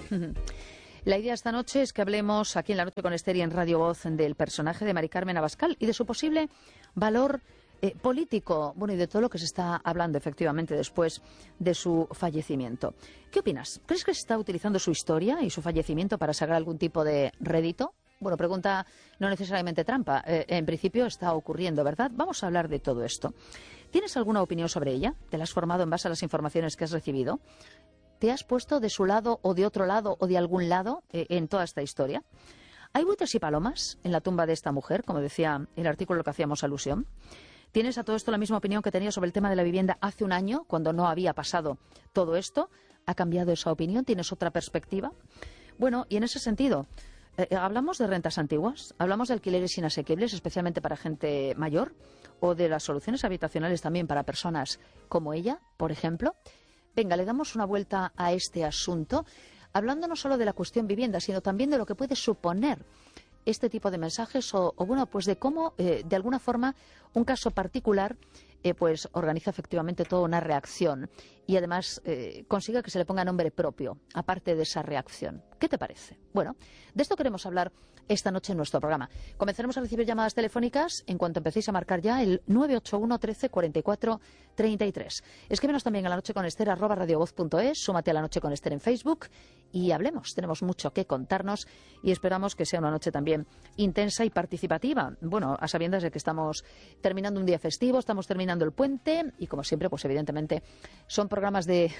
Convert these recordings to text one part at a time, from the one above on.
La idea esta noche es que hablemos aquí en La Noche con Esther y en Radio Voz del personaje de Mari Carmen Abascal y de su posible valor político, bueno, y de todo lo que se está hablando efectivamente después de su fallecimiento. ¿Qué opinas? ¿Crees que se está utilizando su historia y su fallecimiento para sacar algún tipo de rédito? Bueno, pregunta no necesariamente trampa. En principio está ocurriendo, ¿verdad? Vamos a hablar de todo esto. ¿Tienes alguna opinión sobre ella? ¿Te la has formado en base a las informaciones que has recibido? ¿Te has puesto de su lado o de otro lado o de algún lado en toda esta historia? ¿Hay buitres y palomas en la tumba de esta mujer, como decía el artículo al que hacíamos alusión? ¿Tienes a todo esto la misma opinión que tenías sobre el tema de la vivienda hace un año, cuando no había pasado todo esto? ¿Ha cambiado esa opinión? ¿Tienes otra perspectiva? Bueno, y en ese sentido, ¿hablamos de rentas antiguas? ¿Hablamos de alquileres inasequibles, especialmente para gente mayor? ¿O de las soluciones habitacionales también para personas como ella, por ejemplo? Venga, le damos una vuelta a este asunto, hablando no solo de la cuestión vivienda, sino también de lo que puede suponer este tipo de mensajes o bueno, pues de cómo, de alguna forma, un caso particular pues organiza efectivamente toda una reacción y además consigue que se le ponga nombre propio, aparte de esa reacción. ¿Qué te parece? Bueno, de esto queremos hablar esta noche en nuestro programa. Comenzaremos a recibir llamadas telefónicas en cuanto empecéis a marcar ya el 981 13 44 33. Escríbenos también a lanocheconester@radiovoz.es, súmate a La Noche con Esther en Facebook y hablemos. Tenemos mucho que contarnos y esperamos que sea una noche también intensa y participativa. Bueno, a sabiendas de que estamos terminando un día festivo, estamos terminando el puente y como siempre, pues evidentemente son programas de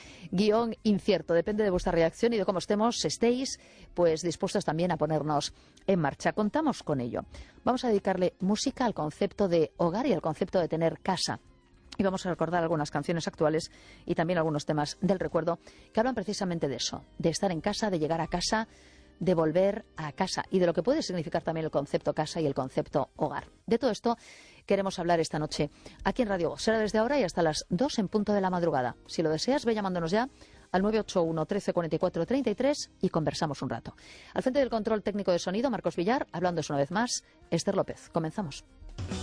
guión incierto. Depende de vuestra reacción y de cómo estéis pues dispuestos también a ponernos en marcha. Contamos con ello. Vamos a dedicarle música al concepto de hogar y al concepto de tener casa. Y vamos a recordar algunas canciones actuales y también algunos temas del recuerdo que hablan precisamente de eso, de estar en casa, de llegar a casa, de volver a casa y de lo que puede significar también el concepto casa y el concepto hogar. De todo esto queremos hablar esta noche aquí en Radio Voz. Será desde ahora y hasta las 2 en punto de la madrugada. Si lo deseas, ve llamándonos ya al 981 13 44 33 y conversamos un rato. Al frente del control técnico de sonido, Marcos Villar, hablándoos una vez más, Esther López. Comenzamos.